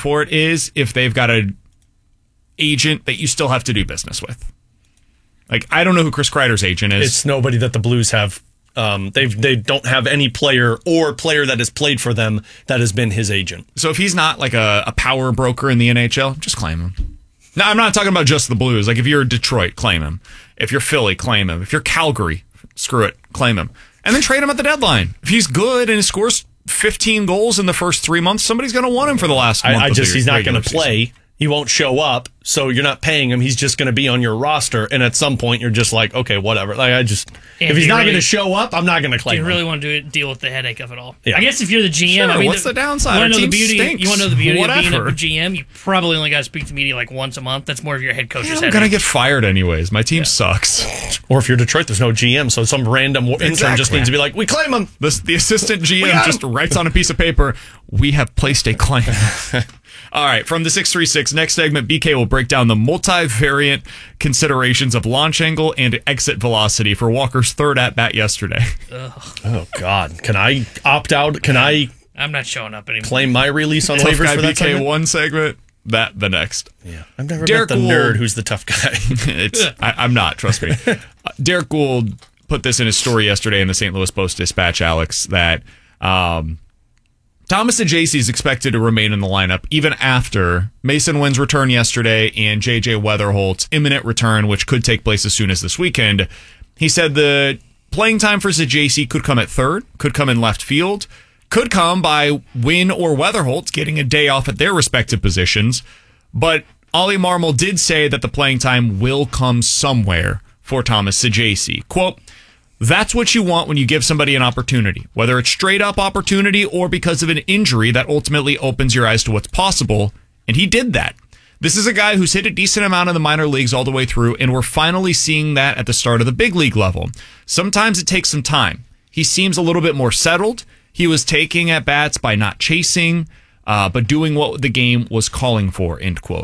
for it is if they've got an agent that you still have to do business with. Like, I don't know who Chris Kreider's agent is. It's nobody that the Blues have. They don't have any player or player that has played for them that has been his agent. So if he's not like a power broker in the NHL, just claim him. No, I'm not talking about just the Blues. Like, if you're Detroit, claim him. If you're Philly, claim him. If you're Calgary, screw it, claim him. And then trade him at the deadline. If he's good and he scores 15 goals in the first 3 months, somebody's going to want him for the last month. He's not going to play. He won't show up, so you're not paying him. He's just going to be on your roster, and at some point, you're just like, okay, whatever. Like, if he's not going to show up, I'm not going to claim him. Do you really want to deal with the headache of it all? Yeah. I guess if you're the GM, sure, what's the downside? You want to know the beauty of being a GM? You probably only got to speak to media like once a month. That's more of your head coach's headache. I'm going to get fired anyways. My team sucks. Or if you're Detroit, there's no GM, so some random intern just needs to be like, we claim him. The assistant GM just writes on a piece of paper, we have placed a claim. All right, from the 636, next segment, BK will break down the multivariate considerations of launch angle and exit velocity for Walker's third at-bat yesterday. Oh, God. Can I opt out? I'm not showing up anymore. Claim my release on waivers for that BK segment? one segment, that the next. Yeah, I've never met the nerd who's the tough guy. I'm not, trust me. Derek Gould put this in his story yesterday in the St. Louis Post-Dispatch, Alex, that Thomas Saggese is expected to remain in the lineup even after Mason Wynn's return yesterday and J.J. Weatherholt's imminent return, which could take place as soon as this weekend. He said the playing time for Saggese could come at third, could come in left field, could come by Wynn or Weatherholt getting a day off at their respective positions. But Ollie Marmol did say that the playing time will come somewhere for Thomas Saggese. Quote, that's what you want when you give somebody an opportunity, whether it's straight up opportunity or because of an injury that ultimately opens your eyes to what's possible. And he did that. This is a guy who's hit a decent amount in the minor leagues all the way through, and we're finally seeing that at the start of the big league level. Sometimes it takes some time. He seems a little bit more settled. He was taking at bats by not chasing, but doing what the game was calling for, end quote.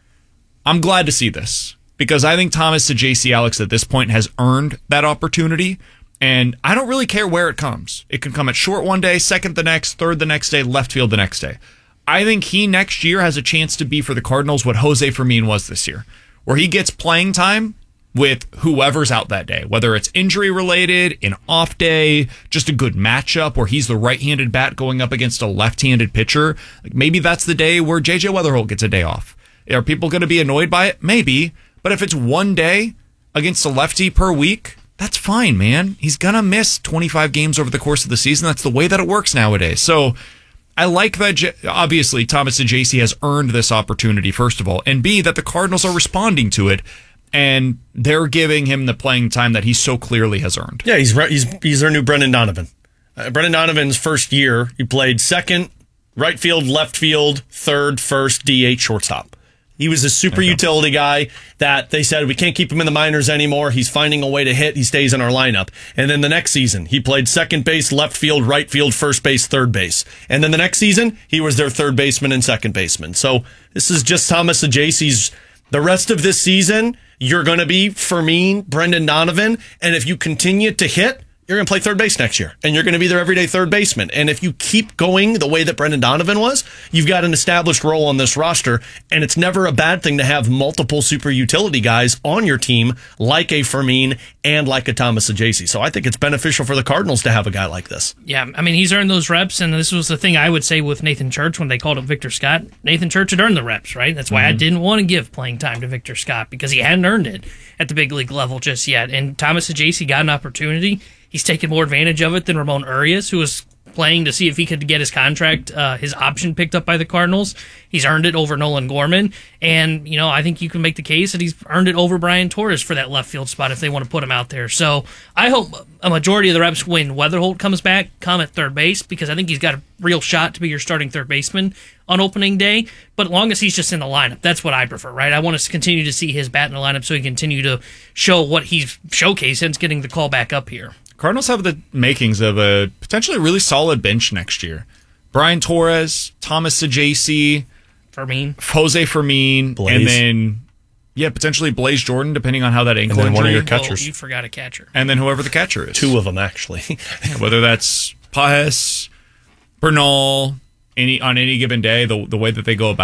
I'm glad to see this, because I think Thomas Saggese, Alex, at this point has earned that opportunity, and I don't really care where it comes. It can come at short one day, second the next, third the next day, left field the next day. I think he next year has a chance to be for the Cardinals what Jose Fermin was this year, where he gets playing time with whoever's out that day, whether it's injury related, an off day, just a good matchup where he's the right-handed bat going up against a left-handed pitcher. Like maybe that's the day where J.J. Weatherholt gets a day off. Are people going to be annoyed by it? Maybe. But if it's one day against a lefty per week, that's fine, man. He's going to miss 25 games over the course of the season. That's the way that it works nowadays. So I like that, obviously, Thomas Saggese has earned this opportunity, first of all, and B, that the Cardinals are responding to it, and they're giving him the playing time that he so clearly has earned. Yeah, he's their new Brendan Donovan. Brendan Donovan's first year, he played second, right field, left field, third, first, DH, shortstop. He was a super utility guy that they said, we can't keep him in the minors anymore. He's finding a way to hit. He stays in our lineup. And then the next season, he played second base, left field, right field, first base, third base. And then the next season, he was their third baseman and second baseman. So this is just Thomas Saggese's. The rest of this season, you're going to be Fermin, Brendan Donovan. And if you continue to hit, you're going to play third base next year, and you're going to be their everyday third baseman. And if you keep going the way that Brendan Donovan was, you've got an established role on this roster, and it's never a bad thing to have multiple super utility guys on your team, like a Fermin and like a Thomas Saggese. So I think it's beneficial for the Cardinals to have a guy like this. Yeah, I mean, he's earned those reps, and this was the thing I would say with Nathan Church when they called up Victor Scott. Nathan Church had earned the reps, right? That's why I didn't want to give playing time to Victor Scott, because he hadn't earned it at the big league level just yet. And Thomas Saggese got an opportunity. He's taken more advantage of it than Ramon Urias, who was playing to see if he could get his contract, his option picked up by the Cardinals. He's earned it over Nolan Gorman. And, you know, I think you can make the case that he's earned it over Brian Torres for that left field spot if they want to put him out there. So I hope a majority of the reps when Weatherholt comes back come at third base, because I think he's got a real shot to be your starting third baseman on opening day. But as long as he's just in the lineup, that's what I prefer, right? I want to continue to see his bat in the lineup so he can continue to show what he's showcased since getting the call back up here. Cardinals have the makings of a potentially really solid bench next year. Brian Torres, Thomas Saggese, Jose Fermin, Blaze. And then, potentially Blaze Jordan, depending on how that ankle and then injury. one of your catchers. Oh, you forgot a catcher. And then whoever the catcher is. Two of them, actually. Whether that's Pages, Bernal, on any given day, the way that they go about